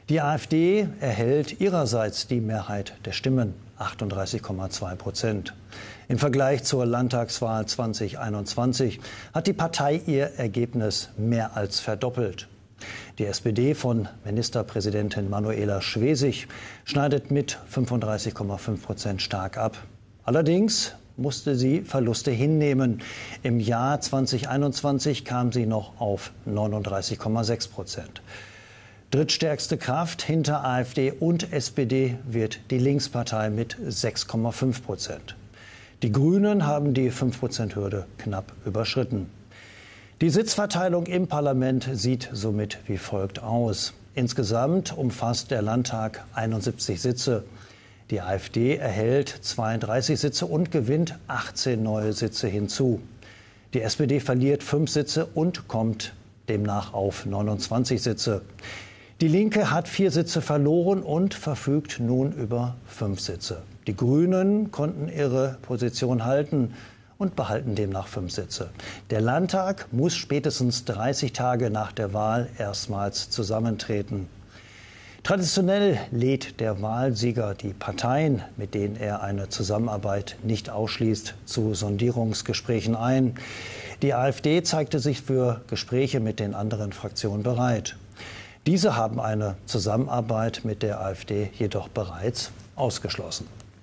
Die AfD erhält ihrerseits die Mehrheit der Stimmen, 38,2%. Im Vergleich zur Landtagswahl 2021 hat die Partei ihr Ergebnis mehr als verdoppelt. Die SPD von Ministerpräsidentin Manuela Schwesig schneidet mit 35,5% stark ab. Allerdings musste sie Verluste hinnehmen. Im Jahr 2021 kam sie noch auf 39,6%. Drittstärkste Kraft hinter AfD und SPD wird die Linkspartei mit 6,5%. Die Grünen haben die 5%-Hürde knapp überschritten. Die Sitzverteilung im Parlament sieht somit wie folgt aus. Insgesamt umfasst der Landtag 71 Sitze. Die AfD erhält 32 Sitze und gewinnt 18 neue Sitze hinzu. Die SPD verliert 5 Sitze und kommt demnach auf 29 Sitze. Die Linke hat 4 Sitze verloren und verfügt nun über 5 Sitze. Die Grünen konnten ihre Position halten und behalten demnach 5 Sitze. Der Landtag muss spätestens 30 Tage nach der Wahl erstmals zusammentreten. Traditionell lädt der Wahlsieger die Parteien, mit denen er eine Zusammenarbeit nicht ausschließt, zu Sondierungsgesprächen ein. Die AfD zeigte sich für Gespräche mit den anderen Fraktionen bereit. Diese haben eine Zusammenarbeit mit der AfD jedoch bereits ausgeschlossen.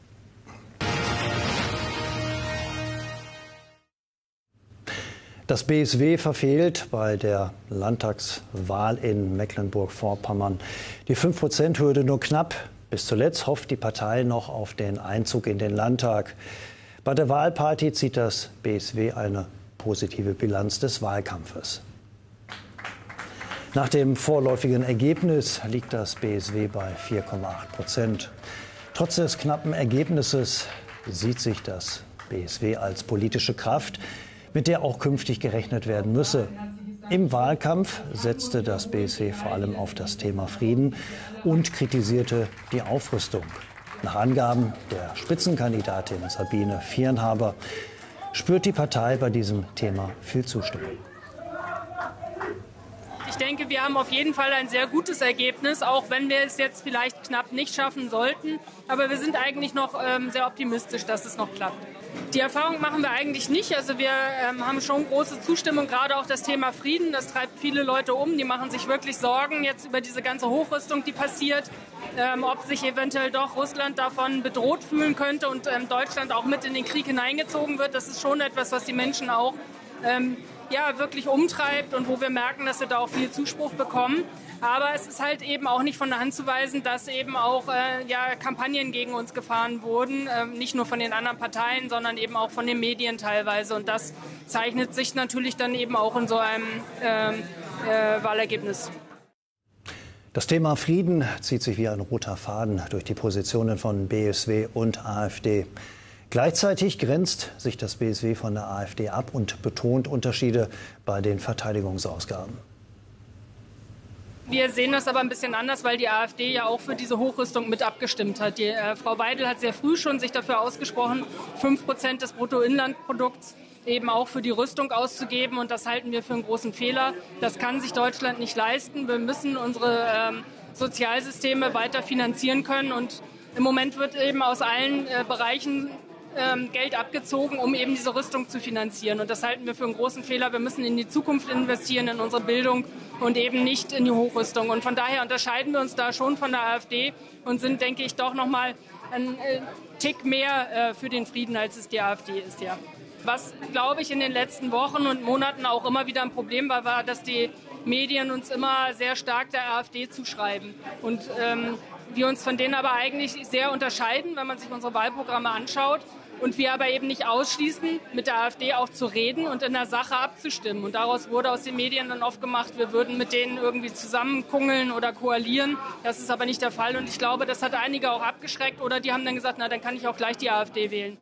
Das BSW verfehlt bei der Landtagswahl in Mecklenburg-Vorpommern die 5%-Hürde nur knapp. Bis zuletzt hofft die Partei noch auf den Einzug in den Landtag. Bei der Wahlparty zieht das BSW eine positive Bilanz des Wahlkampfes. Nach dem vorläufigen Ergebnis liegt das BSW bei 4,8%. Trotz des knappen Ergebnisses sieht sich das BSW als politische Kraft, mit der auch künftig gerechnet werden müsse. Im Wahlkampf setzte das BSW vor allem auf das Thema Frieden und kritisierte die Aufrüstung. Nach Angaben der Spitzenkandidatin Sabine Vierenhaber spürt die Partei bei diesem Thema viel Zustimmung. Ich denke, wir haben auf jeden Fall ein sehr gutes Ergebnis, auch wenn wir es jetzt vielleicht knapp nicht schaffen sollten. Aber wir sind eigentlich noch sehr optimistisch, dass es noch klappt. Die Erfahrung machen wir eigentlich nicht. Also wir haben schon große Zustimmung, gerade auch das Thema Frieden. Das treibt viele Leute um. Die machen sich wirklich Sorgen jetzt über diese ganze Hochrüstung, die passiert. Ob sich eventuell doch Russland davon bedroht fühlen könnte und Deutschland auch mit in den Krieg hineingezogen wird. Das ist schon etwas, was die Menschen auch wirklich umtreibt und wo wir merken, dass wir da auch viel Zuspruch bekommen. Aber es ist halt eben auch nicht von der Hand zu weisen, dass eben auch Kampagnen gegen uns gefahren wurden. Nicht nur von den anderen Parteien, sondern eben auch von den Medien teilweise. Und das zeichnet sich natürlich dann eben auch in so einem Wahlergebnis. Das Thema Frieden zieht sich wie ein roter Faden durch die Positionen von BSW und AfD. Gleichzeitig grenzt sich das BSW von der AfD ab und betont Unterschiede bei den Verteidigungsausgaben. Wir sehen das aber ein bisschen anders, weil die AfD ja auch für diese Hochrüstung mit abgestimmt hat. Frau Weidel hat sehr früh schon sich dafür ausgesprochen, 5% des Bruttoinlandprodukts eben auch für die Rüstung auszugeben. Und das halten wir für einen großen Fehler. Das kann sich Deutschland nicht leisten. Wir müssen unsere Sozialsysteme weiter finanzieren können. Und im Moment wird eben aus allen Bereichen Geld abgezogen, um eben diese Rüstung zu finanzieren. Und das halten wir für einen großen Fehler. Wir müssen in die Zukunft investieren, in unsere Bildung und eben nicht in die Hochrüstung. Und von daher unterscheiden wir uns da schon von der AfD und sind, denke ich, doch noch mal ein Tick mehr für den Frieden, als es die AfD ist. Ja. Was, glaube ich, in den letzten Wochen und Monaten auch immer wieder ein Problem war, dass die Medien uns immer sehr stark der AfD zuschreiben. Und wir uns von denen aber eigentlich sehr unterscheiden, wenn man sich unsere Wahlprogramme anschaut. Und wir aber eben nicht ausschließen, mit der AfD auch zu reden und in der Sache abzustimmen. Und daraus wurde aus den Medien dann oft gemacht, wir würden mit denen irgendwie zusammenkungeln oder koalieren. Das ist aber nicht der Fall. Und ich glaube, das hat einige auch abgeschreckt. Oder die haben dann gesagt, na, dann kann ich auch gleich die AfD wählen.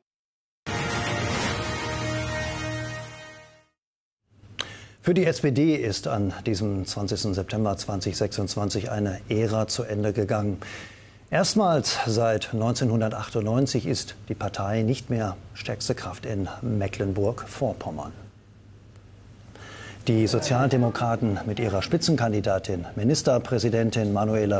Für die SPD ist an diesem 20. September 2026 eine Ära zu Ende gegangen. Erstmals seit 1998 ist die Partei nicht mehr stärkste Kraft in Mecklenburg-Vorpommern. Die Sozialdemokraten mit ihrer Spitzenkandidatin, Ministerpräsidentin Manuela